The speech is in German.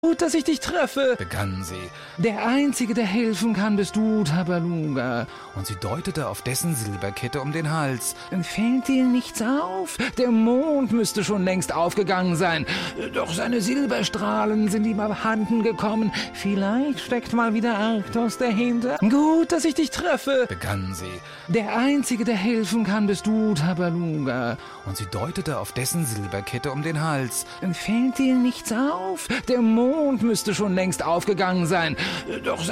Gut, dass ich dich treffe, begann sie. Der Einzige, der helfen kann, bist du, Tabaluga. Und sie deutete auf dessen Silberkette um den Hals. Fällt dir nichts auf? Der Mond müsste schon längst aufgegangen sein. Doch seine Silberstrahlen sind ihm abhanden gekommen. Vielleicht steckt mal wieder Arktos dahinter. Gut, dass ich dich treffe, begann sie. Der Einzige, der helfen kann, bist du, Tabaluga. Und sie deutete auf dessen Silberkette um den Hals. Fällt dir nichts auf? Der Mond müsste schon längst aufgegangen sein. Doch